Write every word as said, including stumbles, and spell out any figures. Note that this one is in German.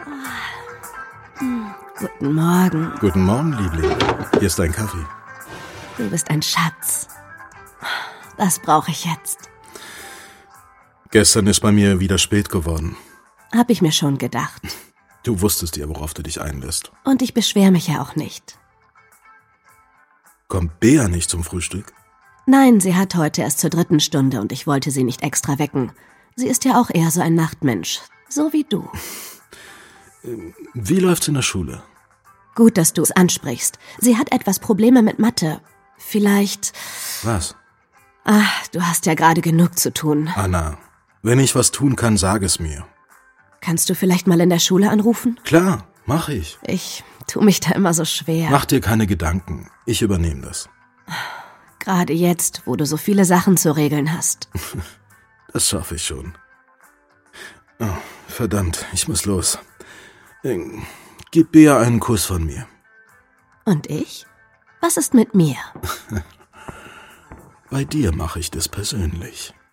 Guten Morgen. Guten Morgen, Liebling. Hier ist dein Kaffee. Du bist ein Schatz. Das brauche ich jetzt. Gestern ist bei mir wieder spät geworden. Hab ich mir schon gedacht. Du wusstest ja, worauf du dich einlässt. Und ich beschwere mich ja auch nicht. Kommt Bea nicht zum Frühstück? Nein, sie hat heute erst zur dritten Stunde und ich wollte sie nicht extra wecken. Sie ist ja auch eher so ein Nachtmensch, so wie du. Wie läuft's in der Schule? Gut, dass du es ansprichst. Sie hat etwas Probleme mit Mathe. Vielleicht... Was? Ach, du hast ja gerade genug zu tun. Anna, wenn ich was tun kann, sag es mir. Kannst du vielleicht mal in der Schule anrufen? Klar, mach ich. Ich tu mich da immer so schwer. Mach dir keine Gedanken. Ich übernehme das. Gerade jetzt, wo du so viele Sachen zu regeln hast. Das schaffe ich schon. Oh, verdammt, ich muss los. Gib Bea einen Kuss von mir. Und ich? Was ist mit mir? Bei dir mache ich das persönlich.